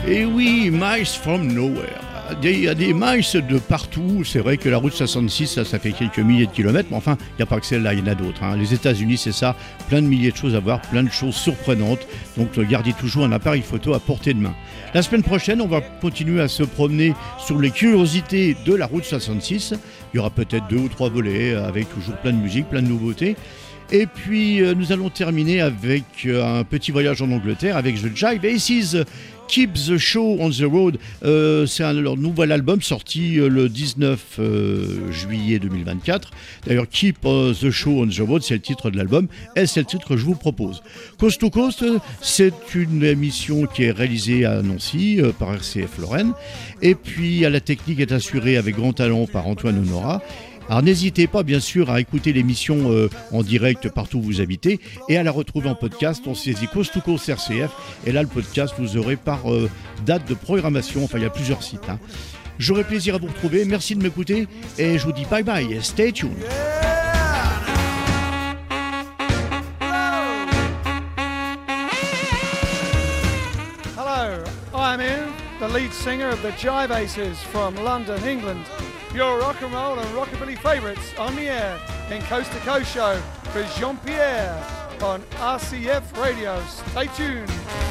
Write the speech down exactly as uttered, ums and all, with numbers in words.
Et oui, Miles from Nowhere. Il y a des miles de partout. C'est vrai que la route soixante-six, ça, ça fait quelques milliers de kilomètres, mais enfin, il n'y a pas que celle-là, il y en a d'autres. Hein. Les États-Unis, c'est ça, plein de milliers de choses à voir, plein de choses surprenantes. Donc, gardez toujours un appareil photo à portée de main. La semaine prochaine, on va continuer à se promener sur les curiosités de la route soixante-six. Il y aura peut-être deux ou trois volets avec toujours plein de musique, plein de nouveautés. Et puis, euh, nous allons terminer avec euh, un petit voyage en Angleterre avec The Jive Aces. Keep the Show on the Road, euh, c'est un, leur nouvel album sorti euh, le dix-neuf euh, juillet deux mille vingt-quatre. D'ailleurs, Keep uh, the Show on the Road, c'est le titre de l'album, et c'est le titre que je vous propose. Coast to Coast, c'est une émission qui est réalisée à Nancy euh, par R C F Lorraine, et puis à la technique est assurée avec grand talent par Antoine Honora. Alors n'hésitez pas bien sûr à écouter l'émission euh, en direct partout où vous habitez et à la retrouver en podcast. On saisit Coast to Coast R C F et là le podcast vous aurez par euh, date de programmation, enfin il y a plusieurs sites. Hein. J'aurai plaisir à vous retrouver, merci de m'écouter et je vous dis bye bye, stay tuned. Hello, I'm Ian, the lead singer of the Jive Aces from London, England. Your rock and roll and rockabilly favourites on the air in Coast to Coast Show for Jean-Pierre on R C F Radio. Stay tuned.